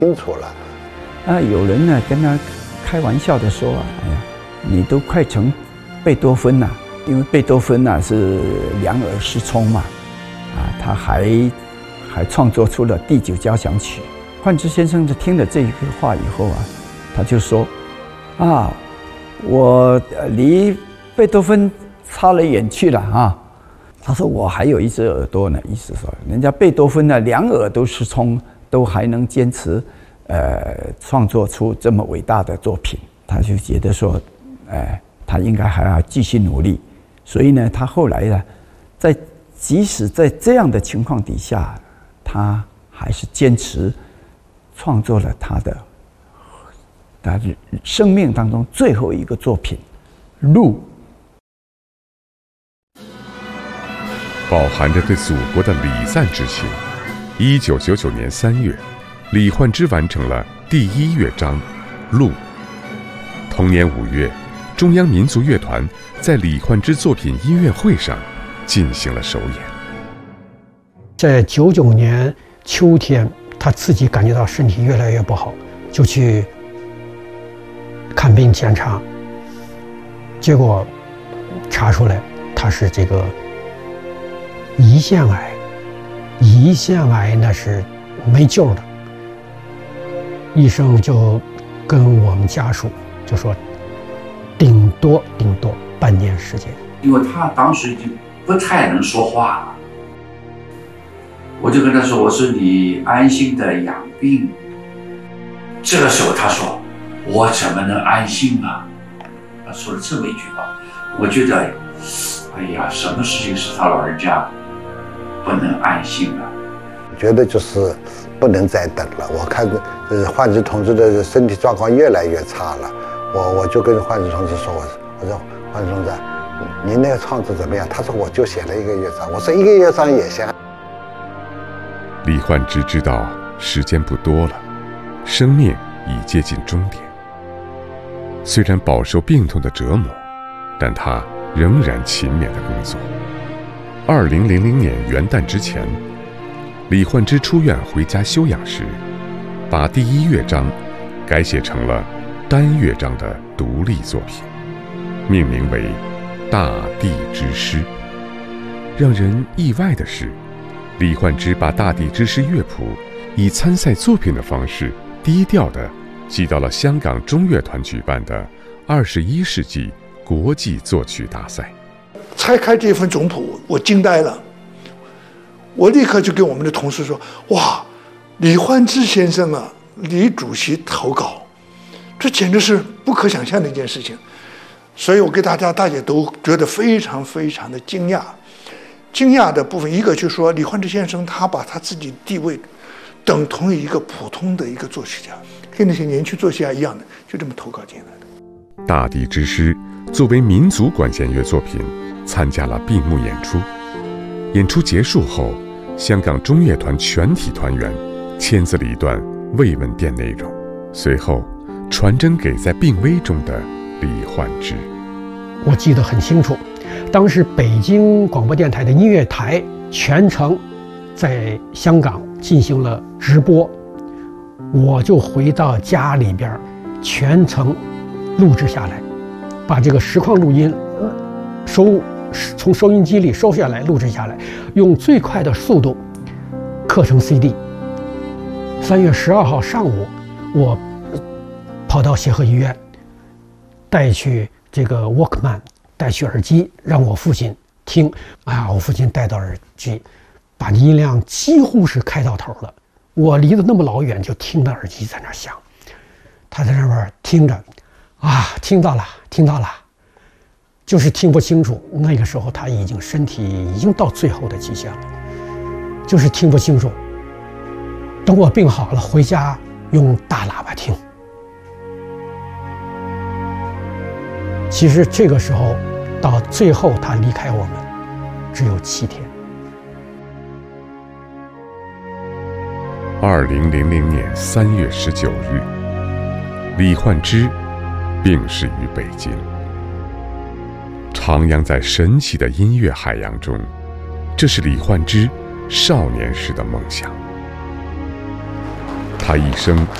清楚了。 有人呢跟他开玩笑的说：“哎呀，你都快成贝多芬了，因为贝多芬是两耳失聪嘛，他还创作出了第9交响曲。”幻之先生就听了这一句话以后他就说：“我离贝多芬差了远去了啊。”他说：“我还有一只耳朵呢，意思说人家贝多芬呢2耳都失聪，都还能坚持创作出这么伟大的作品。”他就觉得说，他应该还要继续努力。所以呢，他后来呢，即使在这样的情况底下，他还是坚持创作了他生命当中最后一个作品《鹿》。 饱含着对祖国的礼赞之情，1999年3月，李焕之完成了第1乐章《鹿》。同年5月，中央民族乐团在李焕之作品音乐会上进行了首演。 在99年秋天，他自己感觉到身体越来越不好，就去看病检查，结果查出来他是这个胰腺癌。胰腺癌那是没救的，医生就跟我们家属就说顶多半年时间。 因为他当时已经不太能说话了，我就跟他说：“我说你安心的养病。”这个时候他说：“我怎么能安心啊？”他说了这么一句话，我觉得，哎呀，什么事情是他老人家不能安心啊？ 觉得就是不能再等了。我看焕之同志的身体状况越来越差了，我就跟焕之同志说，我说焕之同志，您那个创作怎么样？他说我就写了1个乐章。我说1个乐章也行。 李焕之知道时间不多了，生命已接近终点。虽然饱受病痛的折磨，但他仍然勤勉地工作。2000年元旦之前，李焕之出院回家休养时，把第1乐章改写成了单乐章的独立作品，命名为《大地之诗》。让人意外的是，李焕之把《大地之诗》乐谱以参赛作品的方式低调地寄到了香港中乐团举办的21世纪国际作曲大赛。 拆开这份总谱，我惊呆了。我立刻就跟我们的同事说：“哇，李焕之先生啊，李主席投稿，这简直是不可想象的一件事情。”所以我给大家都觉得非常的惊讶。惊讶的部分，一个就是说李焕之先生他把他自己地位等同于一个普通的一个作曲家，跟那些年轻作曲家一样的，就这么投稿进来的。 大地之诗作为民族管弦乐作品，参加了闭幕演出。演出结束后，香港中乐团全体团员签字了一段慰问电内容，随后传真给在病危中的李焕之。 我记得很清楚，当时北京广播电台的音乐台全程在香港进行了直播，我就回到家里边全程录制下来，把这个实况录音从收音机里收下来，录制下来，用最快的速度刻成 CD。3月12号上午，我跑到协和医院，带去这个 Walkman， 带去耳机，让我父亲听。我父亲带到耳机，把音量几乎是开到头了。我离得那么老远，就听到耳机在那响，他在那边听着，听到了，就是听不清楚。那个时候他身体已经到最后的极限了，就是听不清楚。等我病好了，回家用大喇叭听。其实这个时候到最后他离开我们只有7天。 2000年3月19日，李焕之病逝于北京。徜徉在神奇的音乐海洋中，这是李焕之少年时的梦想。 他一生